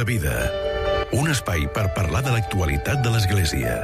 de vida. Un espai per parlar de l'actualitat de l'Església.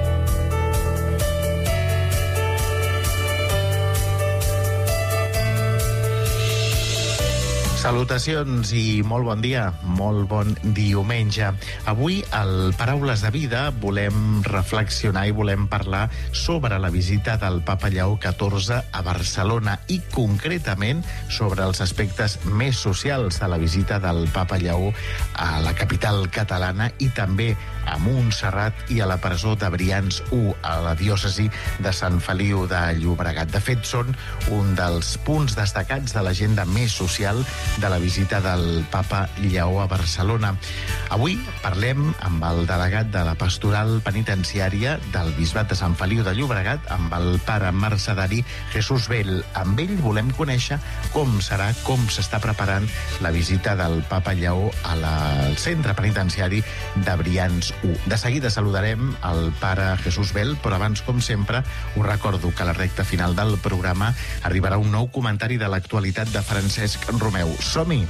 Salutacions i molt bon dia, molt bon diumenge. Avui, al Paraules de Vida, volem reflexionar i volem parlar sobre la visita del Papa Lleó XIV a Barcelona i concretament sobre els aspectes més socials de la visita del Papa Lleó a la capital catalana i també a Montserrat i a la presó de Brians I, a la diòcesi de Sant Feliu de Llobregat. De fet, són un dels punts destacats de l'agenda més social de la visita del Papa Lleó a Barcelona. Avui parlem amb el delegat de la Pastoral Penitenciària del Bisbat de Sant Feliu de Llobregat, amb el pare mercedari Jesús Bell. Amb ell volem conèixer com serà, com s'està preparant la visita del Papa Lleó al centre penitenciari de Brians I. De seguida saludarem el pare Jesús Bell, però abans, com sempre, us recordo que a la recta final del programa arribarà un nou comentari de l'actualitat de Francesc Romeu. Som-hi!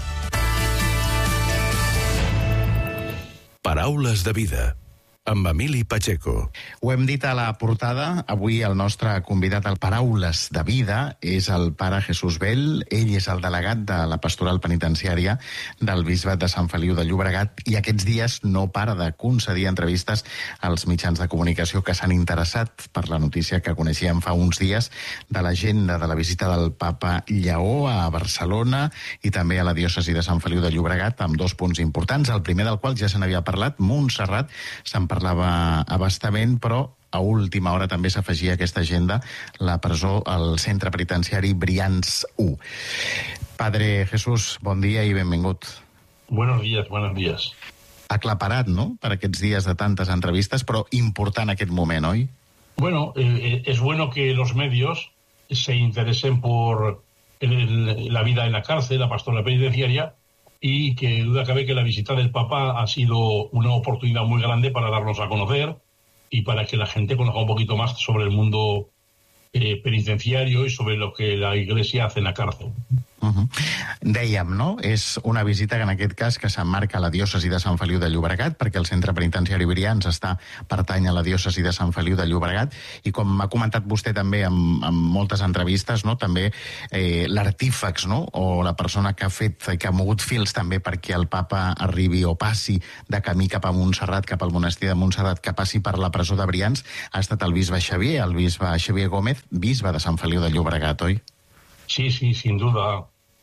Paraules de vida, amb Emili Pacheco. Ho hem dit a la portada, avui el nostre convidat al Paraules de Vida és el pare Jesús Bell. Ell és el delegat de la Pastoral Penitenciària del Bisbat de Sant Feliu de Llobregat i aquests dies no para de concedir entrevistes als mitjans de comunicació que s'han interessat per la notícia que coneixíem fa uns dies de l'agenda de la visita del Papa Lleó a Barcelona i també a la diòcesi de Sant Feliu de Llobregat, amb dos punts importants. El primer del qual ja se n'havia parlat, Montserrat, se'n parlava a bastament, però a última hora també s'afegia a aquesta agenda la presó al centre penitenciari Brians I. Padre Jesús, bon dia i benvingut. Buenos días. Aclaparat, no?, per aquests dies de tantes entrevistes, però important aquest moment, oi? Bueno, es bueno que los medios se interesen por la vida en la cárcel, la pastoral penitenciaria, y que duda cabe que la visita del Papa ha sido una oportunidad muy grande para darnos a conocer y para que la gente conozca un poquito más sobre el mundo penitenciario i sobre lo que la Iglesia hace en la cárcel. Dèiem, no? És una visita que en aquest cas que s'emmarca a la diòcesi de Sant Feliu de Llobregat, perquè el centre penitenciari Brians pertany a la diòcesi de Sant Feliu de Llobregat, i com ha comentat vostè també en moltes entrevistes, no?, també l'artífex, no?, o la persona que ha mogut fils també perquè el papa arribi o passi de camí cap a Montserrat, cap al monestir de Montserrat, que passi per la presó de Brians, ha estat el bisbe Xavier Gómez, bisbe de Sant Feliu de Llobregat, oi? Sí, sin duda.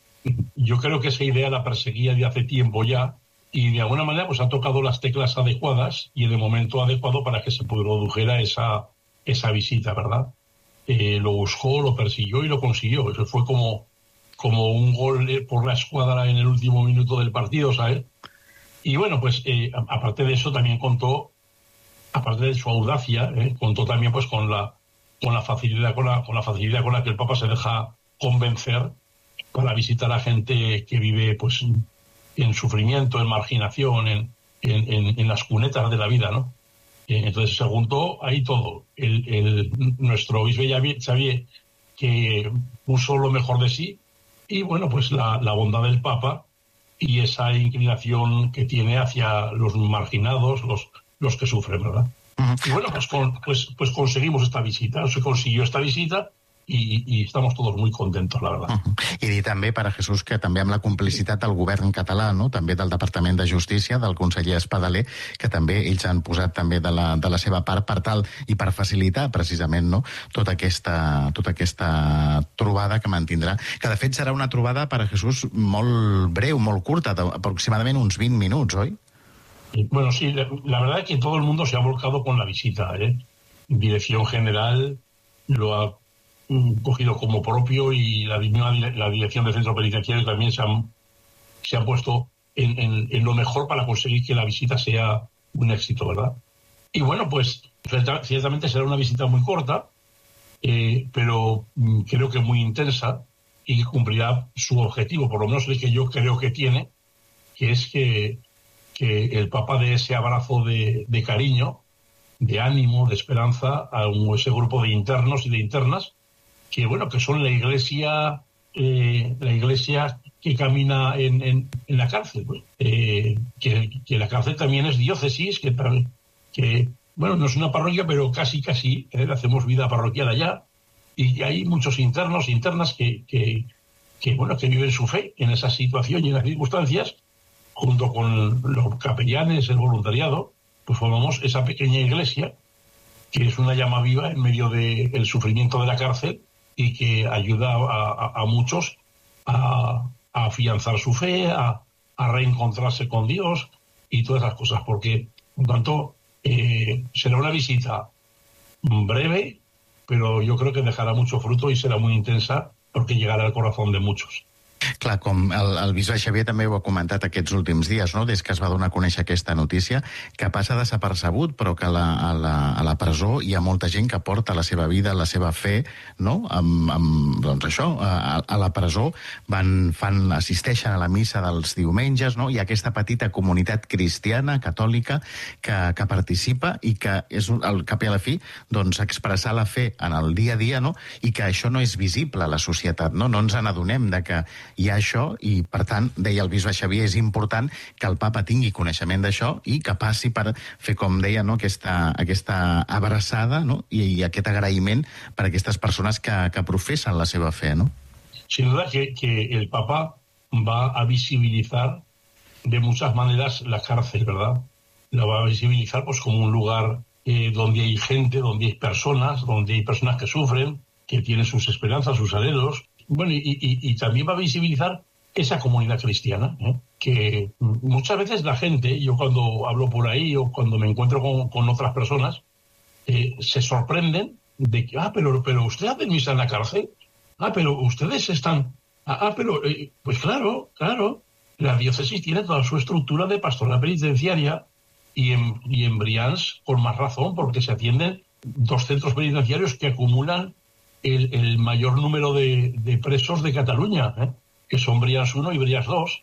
Yo creo que esa idea la perseguía de hace tiempo ya y de alguna manera pues ha tocado las teclas adecuadas y en el momento adecuado para que se produjera esa visita, ¿verdad? Lo buscó, lo persiguió y lo consiguió. Eso fue como un gol por la escuadra en el último minuto del partido, ¿sabes? Y bueno, pues aparte de eso también contó, aparte de su audacia, contó también pues con la facilidad con la que el Papa se deja convencer para visitar a gente que vive pues en sufrimiento, en marginación, en las cunetas de la vida, ¿no? Entonces se juntó ahí todo. Nuestro obispo Xavier, que puso lo mejor de sí, y bueno, pues la bondad del Papa y esa inclinación que tiene hacia los marginados, los que sufren, ¿verdad? Y bueno, pues conseguimos esta visita, se consiguió esta visita i estamos todos muy contentos, la verdad. I dir també, pare Jesús, que també amb la complicitat del govern català, no?, també del Departament de Justícia, del conseller Espadaler, que també ells han posat també de la seva part per tal i per facilitar precisament, no?, tota aquesta trobada que mantindrà, que de fet serà una trobada, pare Jesús, molt breu, molt curta, aproximadament uns 20 minuts, oi? Bueno, sí, la verdad es que todo el mundo se ha volcado con la visita, Dirección General lo ha cogido como propio y la dirección del centro penitenciario también se han puesto en lo mejor para conseguir que la visita sea un éxito, ¿verdad? Y bueno, pues ciertamente será una visita muy corta, pero creo que muy intensa y que cumplirá su objetivo, por lo menos el que yo creo que tiene, que es que el Papa dé ese abrazo de cariño, de ánimo, de esperanza a ese grupo de internos y de internas que, bueno, que son la iglesia que camina en la cárcel, pues, que la cárcel también es diócesis, que bueno, no es una parroquia, pero casi, hacemos vida parroquial allá, y hay muchos internos, internas que viven su fe en esa situación y en las circunstancias, junto con los capellanes, el voluntariado, pues formamos esa pequeña iglesia, que es una llama viva en medio del sufrimiento de la cárcel y que ayuda a muchos a afianzar su fe, a reencontrarse con Dios y todas esas cosas, porque, por tanto, será una visita breve, pero jo crec que dejarà mucho fruto i serà molt intensa perquè llegarà al corazón de muchos. Clar, com el bisbe Xavier també ho ha comentat aquests últims dies, no? Des que es va donar a conèixer aquesta notícia, que passa desapercebut, però que a la presó hi ha molta gent que porta la seva vida, la seva fe, no? Doncs això, a la presó assisteixen a la missa dels diumenges, no? Hi ha aquesta petita comunitat cristiana, catòlica, que participa i que és, al cap i a la fi, doncs, expressar la fe en el dia a dia, no? I que això no és visible a la societat, no? No ens n'adonem de que hi ha això i, per tant, deia el bisbe Xavier, és important que el papa tingui coneixement d'això i que passi per fer, com deia, no, aquesta abraçada, no? I aquest agraïment per a aquestes persones que professen la seva fe, no? Sin duda que el papa va a visibilizar de muchas maneras la cárcel, ¿verdad? La va a visibilizar pues como un lugar donde hay gente, donde hay personas que sufren, que tienen sus esperanzas, sus anhelos. Bueno, y también va a visibilizar esa comunidad cristiana, que muchas veces la gente, yo cuando hablo por ahí o cuando me encuentro con otras personas, se sorprenden de que, pero usted hace misa en la cárcel, pero ustedes están, pues claro, la diócesis tiene toda su estructura de pastoral penitenciaria y en Brians con más razón, porque se atienden 2 centros penitenciarios que acumulan el mayor número de presos de Cataluña, que son Brians 1 y Brians 2,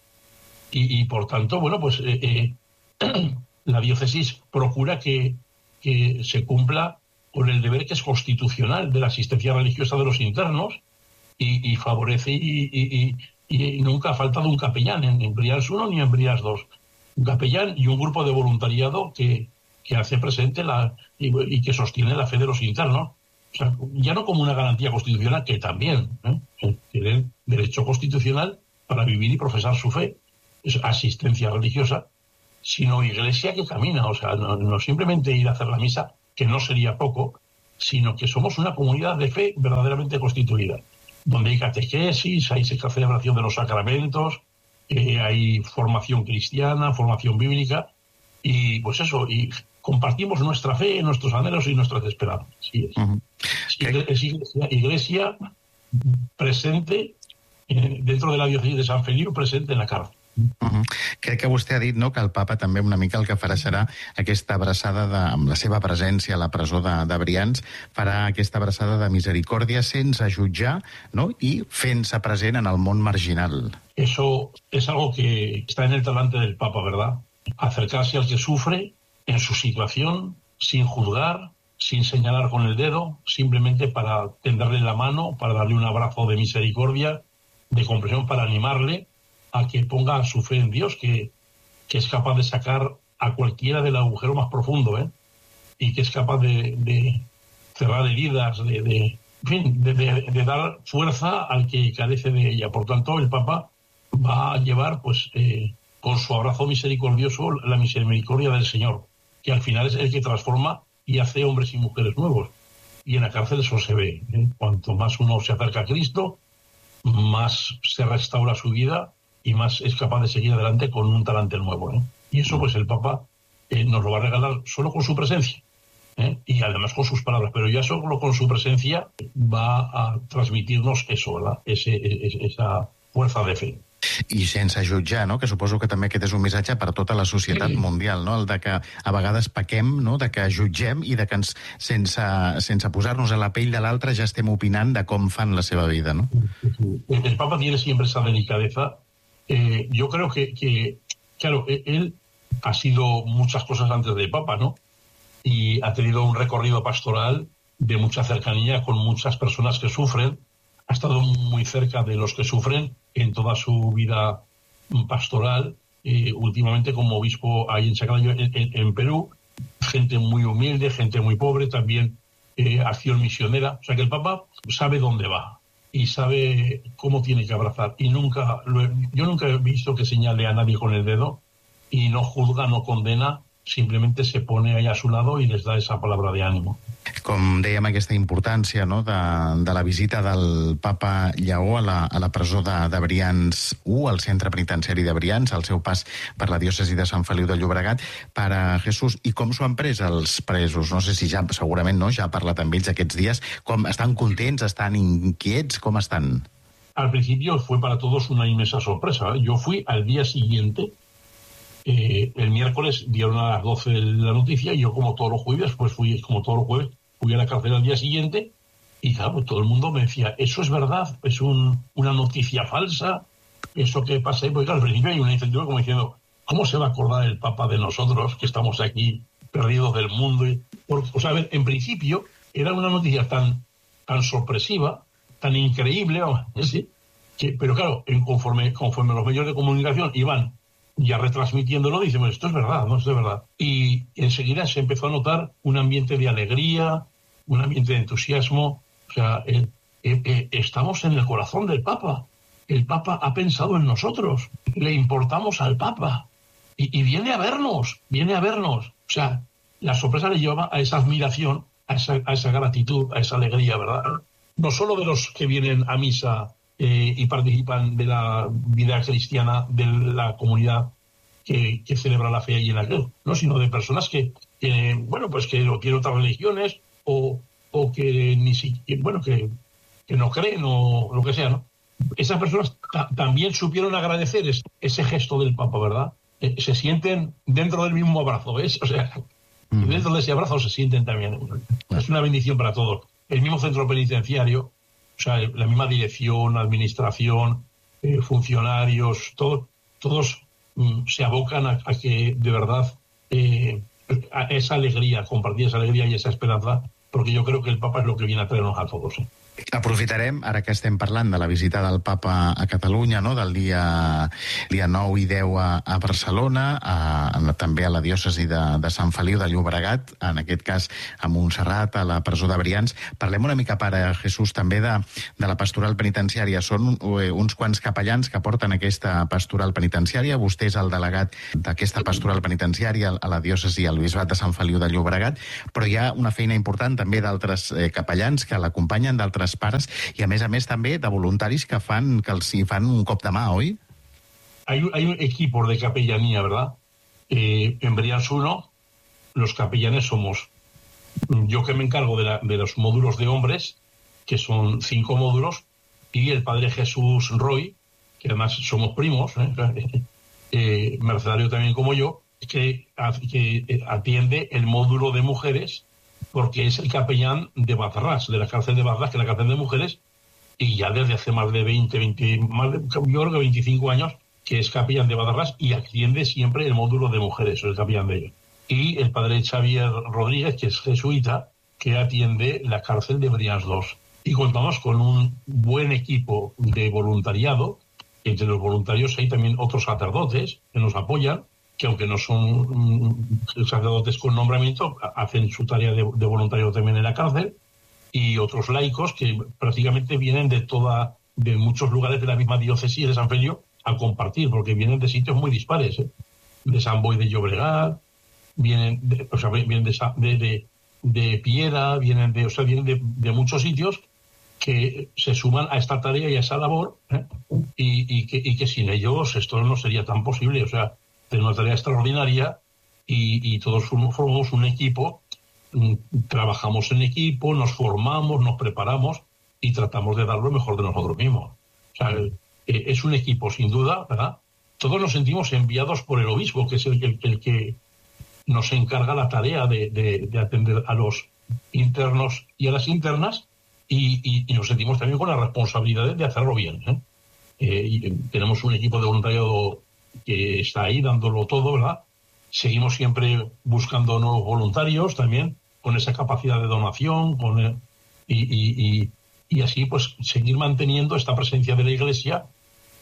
y por tanto, bueno, pues la diócesis procura que se cumpla con el deber que es constitucional de la asistencia religiosa de los internos y favorece y nunca ha faltado un capellán en Brians 1 ni en Brians 2, un capellán y un grupo de voluntariado que hace presente y que sostiene la fe de los internos. O sea, ya no como una garantía constitucional, que también tienen derecho constitucional para vivir y profesar su fe, es asistencia religiosa, sino iglesia que camina. O sea, no simplemente ir a hacer la misa, que no sería poco, sino que somos una comunidad de fe verdaderamente constituida, donde hay catequesis, hay celebración de los sacramentos, hay formación cristiana, formación bíblica, y pues eso, y compartimos nuestra fe, nuestros anhelos y nuestras esperanzas. Sí es. Uh-huh. Es iglesia presente dentro de la diócesis de Sant Feliu, presente en la cárcel. Uh-huh. Crec que vostè ha dit, no, que el papa també una mica el que farà serà aquesta abraçada amb la seva presència a la presó de Brians, farà aquesta abraçada de misericòrdia sense jutjar, no? I fent-se present en el món marginal. Eso es algo que está en el talante del papa, ¿verdad? Acercarse al que sufre en su situación, sin juzgar, sin señalar con el dedo, simplemente para tenderle la mano, para darle un abrazo de misericordia, de comprensión, para animarle a que ponga su fe en Dios, que es capaz de sacar a cualquiera del agujero más profundo, y que es capaz de cerrar heridas, de dar fuerza al que carece de ella. Por tanto, el Papa va a llevar, pues, con su abrazo misericordioso, la misericordia del Señor, que al final es el que transforma y hace hombres y mujeres nuevos. Y en la cárcel eso se ve. Cuanto más uno se acerca a Cristo, más se restaura su vida y más es capaz de seguir adelante con un talante nuevo. Y eso, pues, el Papa nos lo va a regalar solo con su presencia, y además con sus palabras, pero ya solo con su presencia va a transmitirnos eso, ¿verdad? Esa fuerza de fe. I sense jutjar, no? Que suposo que també aquest és un missatge per a tota la societat mundial, no? El de que a vegades pequem, no? De que jutgem i de que sense posar-nos a la pell de l'altre ja estem opinant de com fan la seva vida, no? El Papa tiene siempre esa delicadeza. Yo creo que claro, él ha sido muchas cosas antes de Papa, ¿no? Y ha tenido un recorrido pastoral de mucha cercanía con muchas personas que sufren, ha estado muy cerca de los que sufren en toda su vida pastoral, últimamente como obispo ahí en Chaclayo, en Perú, gente muy humilde, gente muy pobre, también acción misionera. O sea que el Papa sabe dónde va y sabe cómo tiene que abrazar. Y yo nunca he visto que señale a nadie con el dedo y no juzga, no condena, simplemente se pone ahí a su lado y les da esa palabra de ánimo. Com dèiem, aquesta importància, no?, de la visita del papa Lleó a la presó de Brians 1, al centre penitenciari de Brians, al seu pas per la diòcesi de Sant Feliu de Llobregat. Para Jesús, i com s'ho han pres els presos? No sé si ja, segurament no, ja ha parlat amb ells aquests dies. Com estan contents, estan inquiets, com estan? Al principio fue para todos una inmensa sorpresa. Yo fui al día siguiente. El miércoles dieron a las 12 la noticia y yo, como todos los jueves, fui a la cárcel al día siguiente y claro, todo el mundo me decía, ¿eso es verdad? ¿Es una noticia falsa? ¿Eso que pasa ahí? Porque claro, al principio hay una incertidumbre como diciendo, ¿cómo se va a acordar el Papa de nosotros que estamos aquí perdidos del mundo? O sea, a ver, en principio era una noticia tan sorpresiva, tan increíble, ¿sí? Pero claro, conforme los medios de comunicación iban ya retransmitiéndolo, dice, bueno, esto es verdad, no, esto es verdad. Y enseguida se empezó a notar un ambiente de alegría, un ambiente de entusiasmo. O sea, estamos en el corazón del Papa. El Papa ha pensado en nosotros, le importamos al Papa y viene a vernos. O sea, la sorpresa le llevaba a esa admiración, a esa gratitud, a esa alegría, ¿verdad? No solo de los que vienen a misa y participan de la vida cristiana de la comunidad que celebra la fe allí en la cruz, ¿no? Sino de personas que tienen otras religiones o que ni siquiera, que no creen o lo que sea, ¿no? Esas personas también supieron agradecer ese gesto del Papa, ¿verdad? Se sienten dentro del mismo abrazo, ¿ves? O sea, dentro de ese abrazo se sienten también. Es una bendición para todos. El mismo centro penitenciario, o sea, la misma dirección, administración, funcionarios, todos se abocan a que de verdad a esa alegría, compartir esa alegría y esa esperanza, porque yo creo que el Papa es lo que viene a traernos a todos. Aprofitarem, ara que estem parlant de la visita del Papa a Catalunya, no?, del dia 9 i 10 a Barcelona, també a la diòcesi de Sant Feliu de Llobregat, en aquest cas a Montserrat, a la presó de Brians. Parlem una mica, Pare Jesús, també de la pastoral penitenciària. Són uns quants capellans que porten aquesta pastoral penitenciària. Vostè és el delegat d'aquesta pastoral penitenciària a la diòcesi, al bisbat de Sant Feliu de Llobregat, però hi ha una feina important també d'altres capellans que l'acompanyen, d'altres pares, y a més també de voluntaris que els fan un cop de mà, ¿oi? Hay un equipo de capellanía, ¿verdad? En Brians 1, los capellanes somos yo, que me encargo de los módulos de hombres, que son 5 módulos, y el padre Jesús Roy, que además somos primos, mercedario también como yo, que atiende el módulo de mujeres, porque es el capellán de Batarrás, de la cárcel de Batarrás, que es la cárcel de mujeres, y ya desde hace más de 25 años, que es capellán de Batarrás y atiende siempre el módulo de mujeres, es el capellán de ellos. Y el padre Xavier Rodríguez, que es jesuita, que atiende la cárcel de Brians 2. Y contamos con un buen equipo de voluntariado. Entre los voluntarios hay también otros sacerdotes que nos apoyan, que aunque no son sacerdotes con nombramiento, hacen su tarea de voluntario también en la cárcel, y otros laicos que prácticamente vienen de muchos lugares de la misma diócesis de San Feliu a compartir, porque vienen de sitios muy dispares, de San Boi de Llobregat, vienen de Piera, vienen de muchos sitios que se suman a esta tarea y a esa labor, y que sin ellos esto no sería tan posible. O sea, tenemos una tarea extraordinaria y todos formamos un equipo, trabajamos en equipo, nos formamos, nos preparamos y tratamos de dar lo mejor de nosotros mismos. O sea, es un equipo sin duda, ¿verdad? Todos nos sentimos enviados por el obispo, que es el que nos encarga la tarea de atender a los internos y a las internas, y nos sentimos también con la responsabilidad de hacerlo bien, y tenemos un equipo de voluntariado que está ahí dándolo todo, ¿verdad? Seguimos siempre buscando nuevos voluntarios también, con esa capacidad de donación, y así pues seguir manteniendo esta presencia de la Iglesia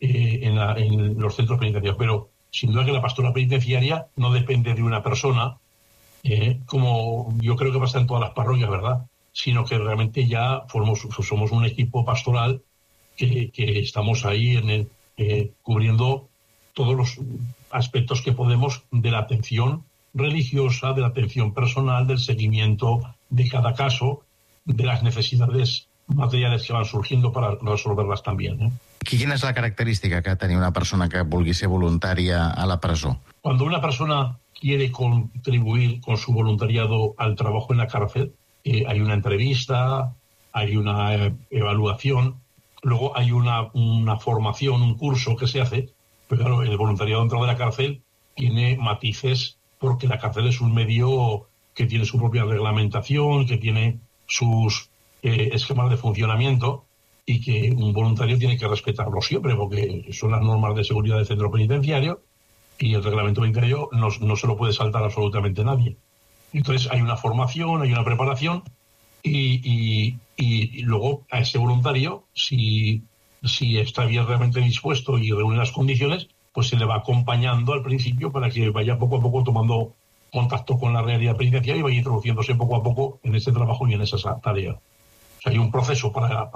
en los centros penitenciarios. Pero sin duda que la pastora penitenciaria no depende de una persona, como yo creo que pasa en todas las parroquias, ¿verdad? Sino que realmente ya somos un equipo pastoral que estamos ahí cubriendo todos los aspectos que podemos de la atención religiosa, de la atención personal, del seguimiento de cada caso, de las necesidades materiales que van surgiendo para resolverlas también. Quina és la característica que tenia una persona que vulgui ser voluntària a la presó? Cuando una persona quiere contribuir con su voluntariado al trabajo en la cárcel, hay una entrevista, hay una evaluación, luego hay una formación, un curso que se hace, pero claro, el voluntariado dentro de la cárcel tiene matices porque la cárcel es un medio que tiene su propia reglamentación, que tiene sus esquemas de funcionamiento y que un voluntario tiene que respetarlo siempre porque son las normas de seguridad del centro penitenciario y el reglamento penitenciario no se lo puede saltar absolutamente nadie. Entonces hay una formación, hay una preparación y luego a ese voluntario, si está bien realmente dispuesto y reúne las condiciones, pues se le va acompañando al principio para que vaya poco a poco tomando contacto con la realidad penitenciaria y vaya introduciéndose poco a poco en ese trabajo y en esa tarea. O sea, hay un proceso para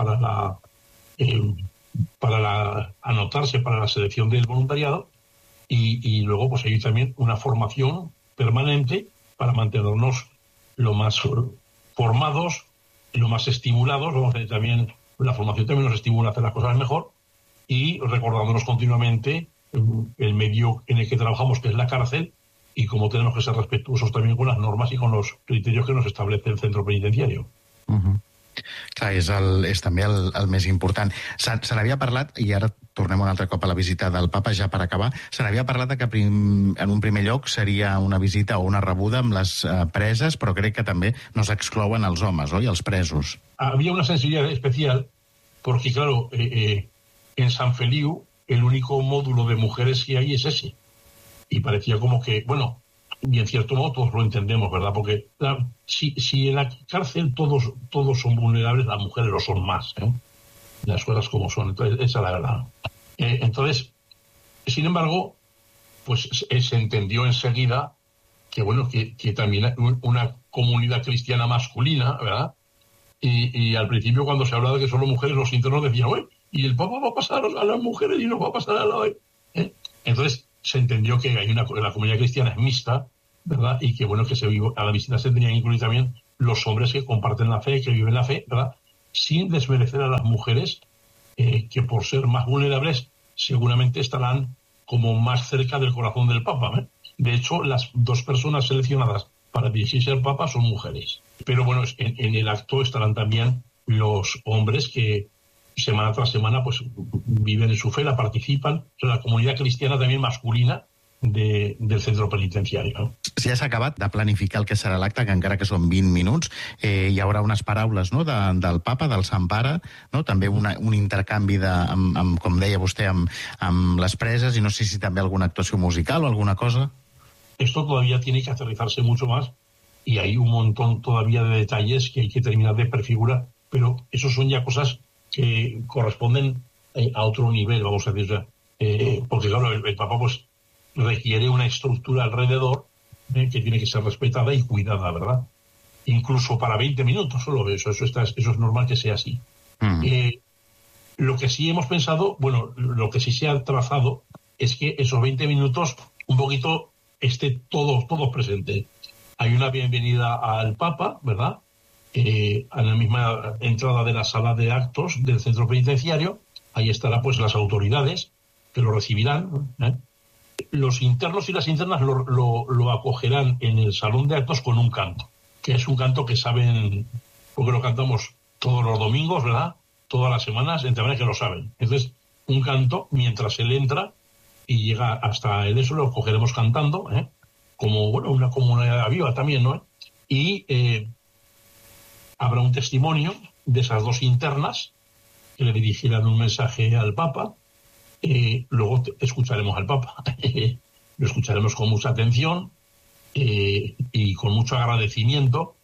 anotarse para la selección del voluntariado y luego pues hay también una formación permanente para mantenernos lo más formados, lo más estimulados. También la formación también nos estimula a hacer las cosas mejor y recordándonos continuamente el medio en el que trabajamos, que es la cárcel, y cómo tenemos que ser respetuosos también con las normas y con los criterios que nos establece el centro penitenciario. Clar, és també el més important. Se n'havia parlat, i ara tornem un altre cop a la visita del papa, ja per acabar, se n'havia parlat que en un primer lloc seria una visita o una rebuda amb les preses, però crec que també no s'exclouen els homes, oi? Els presos. Había una sensibilidad especial porque, claro, en San Feliu el único módulo de mujeres que hay es ese. Y parecía como que, bueno, y en cierto modo todos lo entendemos, ¿verdad? Porque si en la cárcel todos son vulnerables, las mujeres lo son más, las cosas como son. Entonces, esa es la verdad. Entonces, sin embargo, pues se entendió enseguida que, bueno, que también una comunidad cristiana masculina, ¿verdad? Y al principio cuando se hablaba de que solo mujeres, los internos decían, oye, y el Papa va a pasar a las mujeres y nos va a pasar a la... Entonces se entendió que la comunidad cristiana es mixta, ¿verdad? Y que, bueno, que a la visita se tenían que incluir también los hombres que comparten la fe, que viven la fe, ¿verdad? Sin desmerecer a las mujeres, que por ser más vulnerables seguramente estarán como más cerca del corazón del Papa. De hecho, las dos personas seleccionadas para dirigirse al Papa son mujeres. Pero bueno, en el acto estarán también los hombres que semana tras semana pues viven en su fe, la participan. O sea, la comunidad cristiana también masculina del centro penitenciari. No? Si ja s'ha acabat de planificar el que serà l'acte, que encara que són 20 minuts, hi haurà unes paraules, no?, del papa, del Sant Pare, no?, també un intercanvi, com deia vostè, amb les preses, i no sé si també alguna actuació musical o alguna cosa. Esto todavía tiene que aterrizarse mucho más y hay un montón todavía de detalles que hay que terminar de prefigurar, pero eso son ya cosas que corresponden a otro nivel, vamos a decir, porque claro, el Papa pues requiere una estructura alrededor que tiene que ser respetada y cuidada, ¿verdad? Incluso para 20 minutos solo, eso es normal que sea así. Lo que sí hemos pensado, bueno, lo que sí se ha trazado es que esos 20 minutos un poquito esté todos presentes. Hay una bienvenida al Papa, ¿verdad? A la misma entrada de la sala de actos del centro penitenciario, ahí estará pues las autoridades que lo recibirán, Los internos y las internas lo acogerán en el salón de actos con un canto, que es un canto que saben, porque lo cantamos todos los domingos, ¿verdad? Todas las semanas, de manera que lo saben. Entonces, un canto, mientras él entra y llega hasta el eso, lo cogeremos cantando, como, bueno, una comunidad viva también, ¿no? Y habrá un testimonio de esas dos internas que le dirigirán un mensaje al Papa. Luego escucharemos al Papa. Lo escucharemos con mucha atención y con mucho agradecimiento.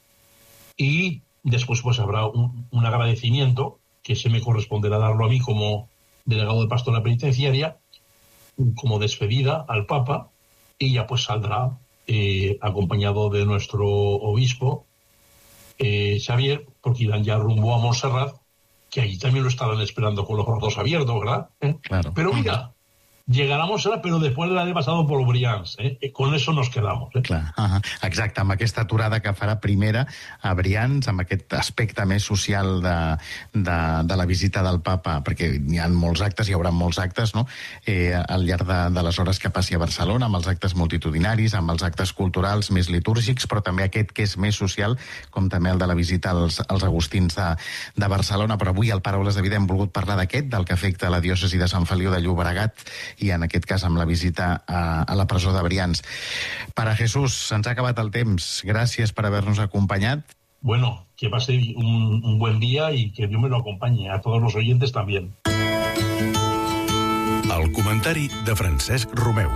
Y después pues habrá un agradecimiento que se me corresponderá darlo a mí como delegado de Pastoral Penitenciaria, como despedida al Papa, y ya pues saldrá acompañado de nuestro obispo, Xavier, porque irán ya rumbo a Montserrat, que allí también lo estarán esperando con los brazos abiertos, ¿verdad? Claro. Pero mira, llegarà a Montserrat, però després l'ha passat per Brians. Con eso nos quedamos. Clar, exacte, amb aquesta aturada que farà primera a Brians, amb aquest aspecte més social de la visita del papa, perquè hi ha molts actes, hi haurà molts actes, no?, al llarg de les hores que passi a Barcelona, amb els actes multitudinaris, amb els actes culturals més litúrgics, però també aquest que és més social, com també el de la visita als agustins de Barcelona. Però avui al Paraules de Vida hem volgut parlar d'aquest, del que afecta la diòcesi de Sant Feliu de Llobregat, i en aquest cas amb la visita a la presó de Brians. Pare Jesús, se'ns ha acabat el temps. Gràcies per haver-nos acompanyat. Bueno, que pase un buen día y que Dios me lo acompañe. A todos los oyentes también. El comentari de Francesc Romeu.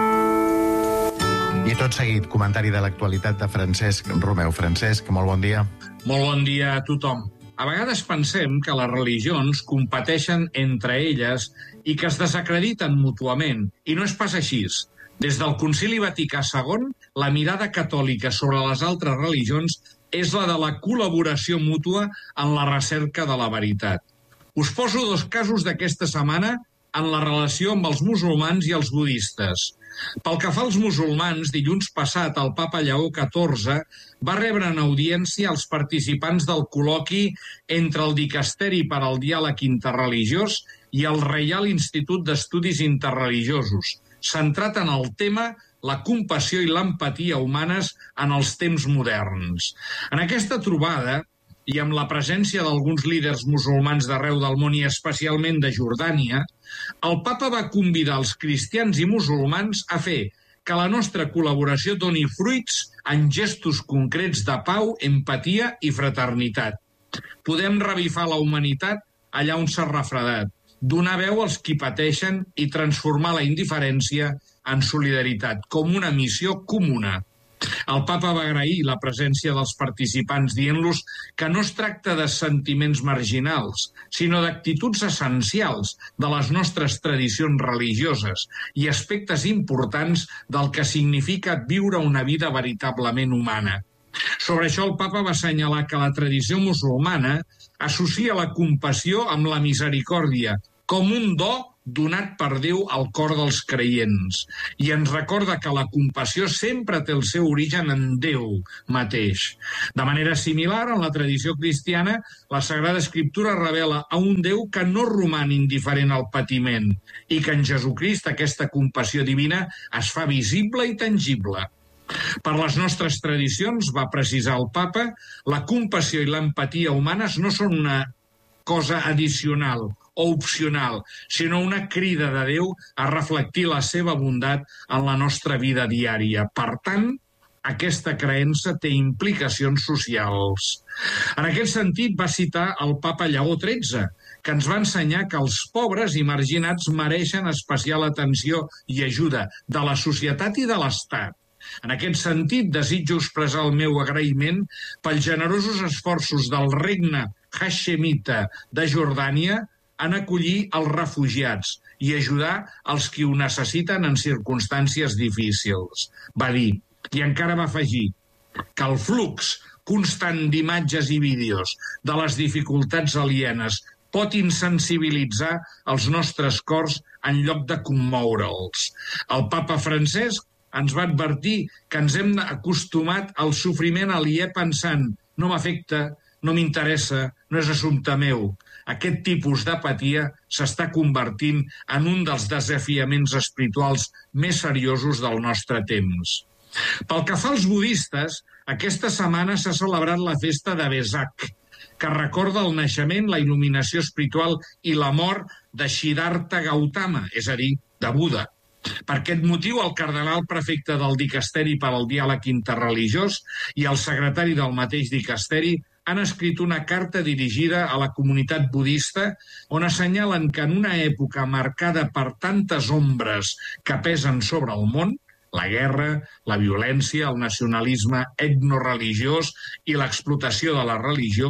I tot seguit, comentari de l'actualitat de Francesc Romeu. Francesc, molt bon dia. Molt bon dia a tothom. A vegades pensem que les religions competeixen entre elles i que es desacrediten mútuament, i no és pas així. Des del Concili Vaticà II, la mirada catòlica sobre les altres religions és la de la col·laboració mútua en la recerca de la veritat. Us poso 2 casos d'aquesta setmana en la relació amb els musulmans i els budistes. Pel que fa als musulmans, dilluns passat el papa Lleó XIV va rebre en audiència els participants del col·loqui entre el Dicasteri per al Diàleg Interreligiós i el Reial Institut d'Estudis Interreligiosos, centrat en el tema la compassió i l'empatia humanes en els temps moderns. En aquesta trobada, i amb la presència d'alguns líders musulmans d'arreu del món i especialment de Jordània, el papa va convidar els cristians i musulmans a fer que la nostra col·laboració doni fruits en gestos concrets de pau, empatia i fraternitat. Podem revifar la humanitat allà on s'ha refredat, donar veu als qui pateixen i transformar la indiferència en solidaritat, com una missió comuna. El papa va agrair la presència dels participants dient-los que no es tracta de sentiments marginals, sinó d'actituds essencials de les nostres tradicions religioses i aspectes importants del que significa viure una vida veritablement humana. Sobre això el papa va assenyalar que la tradició musulmana associa la compassió amb la misericòrdia com un do donat per Déu al cor dels creients, i ens recorda que la compassió sempre té el seu origen en Déu mateix. De manera similar, en la tradició cristiana, la Sagrada Escriptura revela a un Déu que no roman indiferent al patiment i que en Jesucrist aquesta compassió divina es fa visible i tangible. Per les nostres tradicions, va precisar el papa, la compassió i l'empatia humanes no són una cosa addicional o opcional, sinó una crida de Déu a reflectir la seva bondat en la nostra vida diària. Per tant, aquesta creença té implicacions socials. En aquest sentit, va citar el papa Lleó XIII, que ens va ensenyar que els pobres i marginats mereixen especial atenció i ajuda de la societat i de l'Estat. En aquest sentit, desitjo expressar el meu agraïment pels generosos esforços del regne Hashemita de Jordània en acollir els refugiats i ajudar els qui ho necessiten en circumstàncies difícils. Va dir, i encara va afegir, que el flux constant d'imatges i vídeos de les dificultats alienes pot insensibilitzar els nostres cors en lloc de commoure'ls. El papa Francesc ens va advertir que ens hem acostumat al sofriment aliè pensant no m'afecta, no m'interessa, no és assumpte meu. Aquest tipus d'apatia s'està convertint en un dels desafiaments espirituals més seriosos del nostre temps. Pel que fa als budistes, aquesta setmana s'ha celebrat la festa de Vesak, que recorda el naixement, la il·luminació espiritual i la mort de Siddhartha Gautama, és a dir, de Buda. Per aquest motiu, el cardenal prefecte del Dicasteri per al Diàleg Interreligiós i el secretari del mateix Dicasteri han escrit una carta dirigida a la comunitat budista on assenyalen que en una època marcada per tantes ombres que pesen sobre el món, la guerra, la violència, el nacionalisme etnoreligiós i l'explotació de la religió,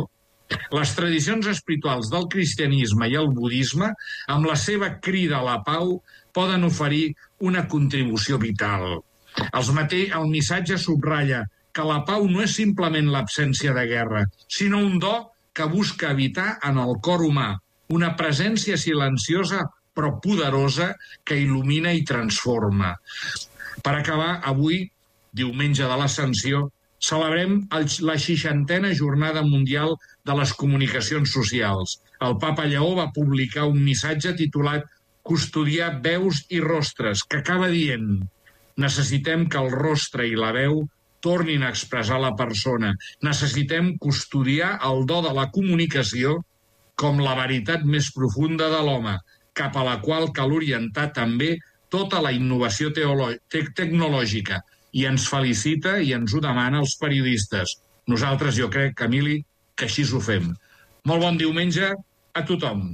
Les tradicions espirituals del cristianisme i el budisme, amb la seva crida a la pau, poden oferir una contribució vital. El missatge subratlla que la pau no és simplement l'absència de guerra, sinó un do que busca evitar en el cor humà una presència silenciosa però poderosa que il·lumina i transforma. Per acabar, avui, diumenge de l'Ascensió, celebrem la 60a Jornada Mundial de les Comunicacions Socials. El Papa Lleó va publicar un missatge titulat «Custodiar veus i rostres», que acaba dient: necessitem que el rostre i la veu tornin a expressar la persona. Necessitem custodiar el do de la comunicació com la veritat més profunda de l'home, cap a la qual cal orientar també tota la innovació tecnològica. I ens felicita i ens ho demana els periodistes. Nosaltres, jo crec, Emili, que així ho fem. Molt bon diumenge a tothom.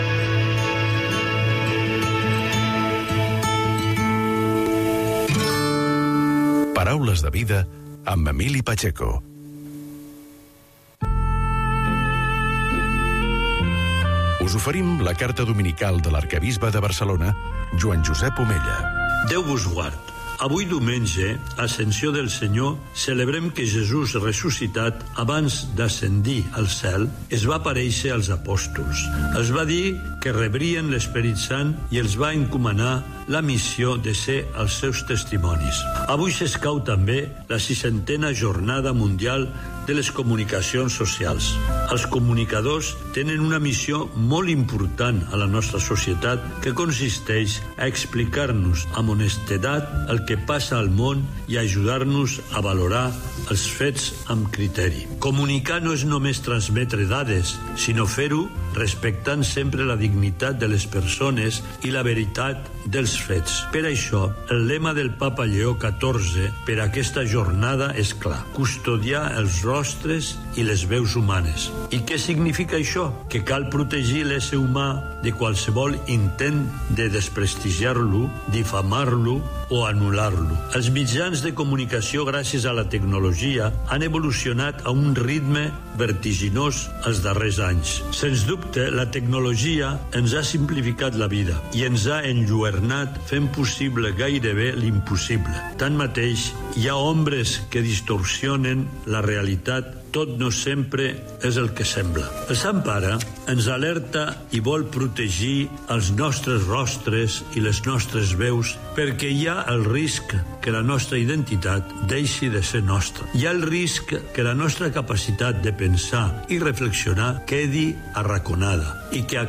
Paraules de vida amb Emili Pacheco. Us oferim la carta dominical de l'arquebisbe de Barcelona, Joan Josep Omella. Déu vos guard. Avui diumenge, Ascensió del Senyor, celebrem que Jesús ressuscitat, abans d'ascendir al cel, es va aparèixer als apòstols. Els va dir que rebrien l'Esperit Sant i els va encomanar la missió de ser els seus testimonis. Avui s'escau també la 60a Jornada Mundial de les Comunicacions Socials. Els comunicadors tenen una missió molt important a la nostra societat que consisteix a explicar-nos amb honestedat el que passa al món i ajudar-nos a valorar els fets amb criteri. Comunicar no és només transmetre dades, sinó fer-ho respectant sempre la dignitat de les persones i la veritat dels fets. Per això, el lema del Papa Lleó XIV per aquesta jornada és clar: custodiar els rostres i les veus humanes. I què significa això? Que cal protegir l'ésser humà de qualsevol intent de desprestigiar-lo, difamar-lo o anul·lar-lo. Els mitjans de comunicació, gràcies a la tecnologia, han evolucionat a un ritme vertiginós els darrers anys. Sens dubte, la tecnologia ens ha simplificat la vida i ens ha enlluernat fent possible gairebé l'impossible. Tanmateix, hi ha ombres que distorsionen la realitat. Tot no sempre és el que sembla. El Sant Pare ens alerta i vol protegir els nostres rostres i les nostres veus perquè hi ha el risc que la nostra identitat deixi de ser nostra. Hi ha el risc que la nostra capacitat de pensar i reflexionar quedi arraconada i que